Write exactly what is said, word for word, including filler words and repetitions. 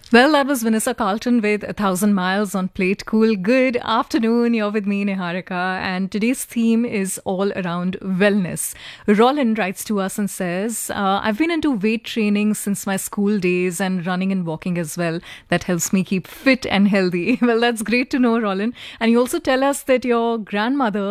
Well, that was Vanessa Carlton with A Thousand Miles on Plate Cool. Good afternoon. You're with me, Niharika, and today's theme is all around wellness. Roland writes to us and says, uh, I've been into weight training since my school days and running and walking as well. That helps me keep fit and healthy. Well, that's great to know, Roland. And you also tell us that your grandmother